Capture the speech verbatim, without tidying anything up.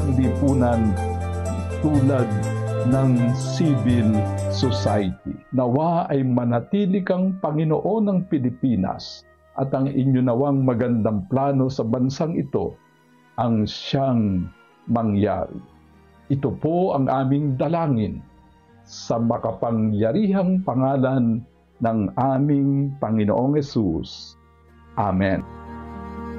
lipunan tulad ng civil society. Nawa ay manatili kang Panginoon ng Pilipinas at ang inyo nawang magandang plano sa bansang ito ang siyang mangyari. Ito po ang aming dalangin sa makapangyarihang pangalan ng aming Panginoong Hesus. Amen.